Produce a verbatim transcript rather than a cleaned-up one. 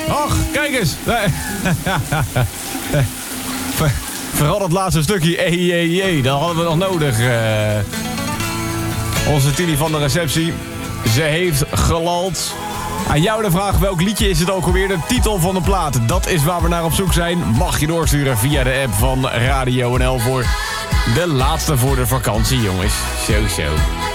Ach, kijk eens. Vooral dat laatste stukje, ey, ey, ey, dat hadden we nog nodig. Uh, onze Tini van de receptie, ze heeft gelald. Aan jou de vraag, welk liedje is het ook alweer? De titel van de plaat, dat is waar we naar op zoek zijn. Mag je doorsturen via de app van Radio N L voor de laatste voor de vakantie, jongens. Zo, zo.